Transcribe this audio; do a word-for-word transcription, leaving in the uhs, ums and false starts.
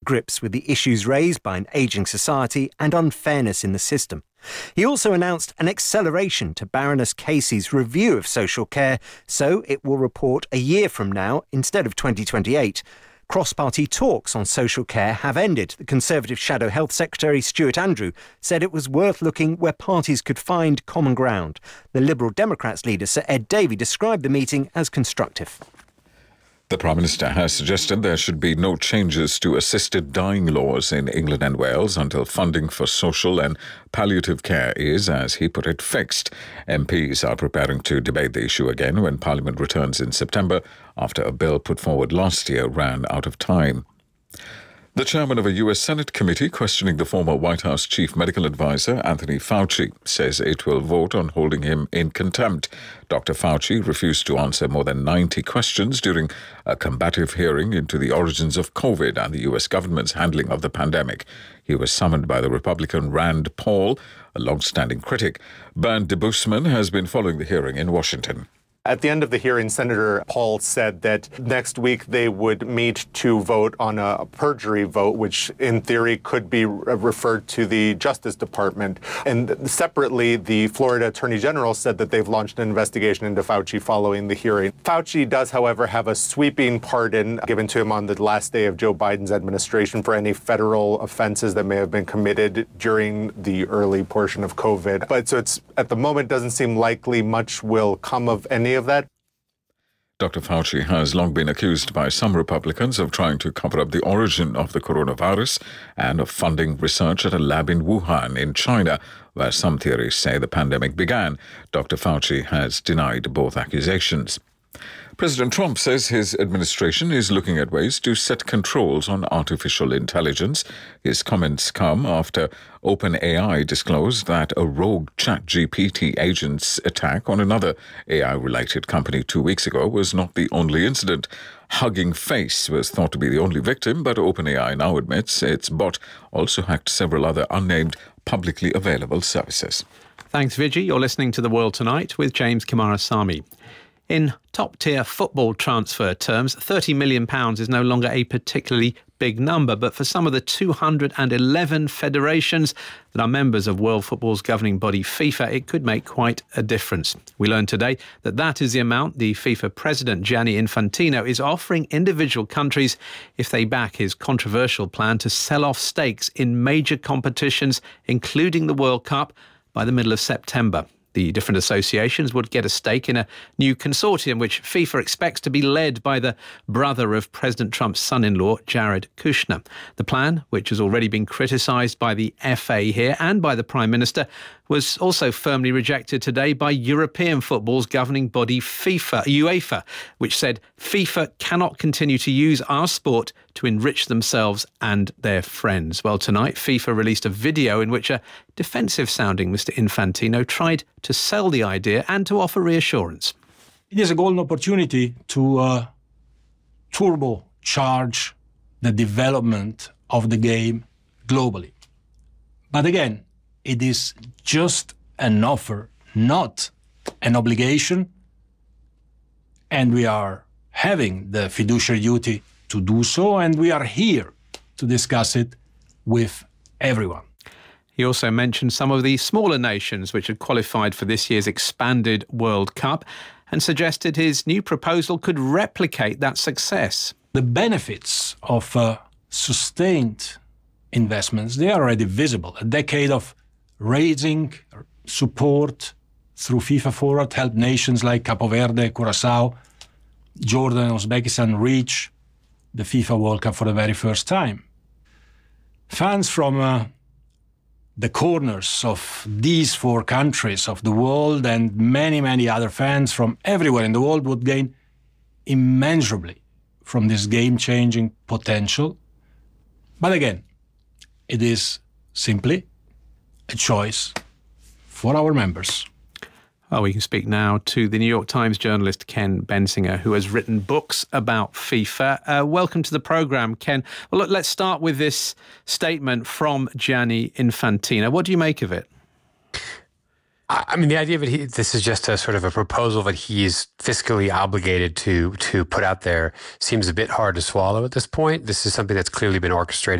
grips with the issues raised by an ageing society and unfairness in the system. He also announced an acceleration to Baroness Casey's review of social care, so it will report a year from now instead of twenty twenty-eight. Cross-party talks on social care have ended. The Conservative Shadow Health Secretary Stuart Andrew said it was worth looking where parties could find common ground. The Liberal Democrats leader Sir Ed Davey described the meeting as constructive. The Prime Minister has suggested there should be no changes to assisted dying laws in England and Wales until funding for social and palliative care is, as he put it, fixed. M Ps are preparing to debate the issue again when Parliament returns in September after a bill put forward last year ran out of time. The chairman of a U S Senate committee questioning the former White House chief medical advisor, Anthony Fauci, says it will vote on holding him in contempt. Doctor Fauci refused to answer more than ninety questions during a combative hearing into the origins of COVID and the U S government's handling of the pandemic. He was summoned by the Republican Rand Paul, a long-standing critic. Bernd Debusmann has been following the hearing in Washington. At the end of the hearing, Senator Paul said that next week they would meet to vote on a perjury vote, which in theory could be referred to the Justice Department. And separately, the Florida Attorney General said that they've launched an investigation into Fauci following the hearing. Fauci does, however, have a sweeping pardon given to him on the last day of Joe Biden's administration for any federal offenses that may have been committed during the early portion of COVID. But so it's at the moment doesn't seem likely much will come of any of that. Doctor Fauci has long been accused by some Republicans of trying to cover up the origin of the coronavirus and of funding research at a lab in Wuhan in China, where some theories say the pandemic began. Doctor Fauci has denied both accusations. President Trump says his administration is looking at ways to set controls on artificial intelligence. His comments come after OpenAI disclosed that a rogue ChatGPT agent's attack on another A I-related company two weeks ago was not the only incident. Hugging Face was thought to be the only victim, but OpenAI now admits its bot also hacked several other unnamed publicly available services. Thanks, Vijay. You're listening to The World Tonight with James Kumarasamy. In top-tier football transfer terms, thirty million pounds is no longer a particularly big number, but for some of the two hundred eleven federations that are members of world football's governing body FIFA, it could make quite a difference. We learned today that that is the amount the FIFA president Gianni Infantino is offering individual countries if they back his controversial plan to sell off stakes in major competitions, including the World Cup, by the middle of September. The different associations would get a stake in a new consortium, which FIFA expects to be led by the brother of President Trump's son-in-law, Jared Kushner. The plan, which has already been criticised by the F A here and by the Prime Minister, was also firmly rejected today by European football's governing body FIFA, UEFA, which said FIFA cannot continue to use our sport to enrich themselves and their friends. Well, tonight, FIFA released a video in which a defensive-sounding Mister Infantino tried to sell the idea and to offer reassurance. It is a golden opportunity to uh, turbocharge the development of the game globally. But again, it is just an offer, not an obligation, and we are having the fiduciary duty to do so, and we are here to discuss it with everyone. He also mentioned some of the smaller nations which had qualified for this year's expanded World Cup and suggested his new proposal could replicate that success. The benefits of uh, sustained investments, they are already visible. A decade of raising support through FIFA Forward helped nations like Capo Verde, Curacao, Jordan, and Uzbekistan reach the FIFA World Cup for the very first time. Fans from uh, the corners of these four countries of the world and many, many other fans from everywhere in the world would gain immeasurably from this game-changing potential. But again, it is simply a choice for our members. Well, we can speak now to the New York Times journalist Ken Bensinger, who has written books about FIFA. Uh, welcome to the programme, Ken. Well, look, let's start with this statement from Gianni Infantino. What do you make of it? I mean, the idea that he, this is just a sort of a proposal that he's fiscally obligated to to put out there seems a bit hard to swallow at this point. This is something that's clearly been orchestrated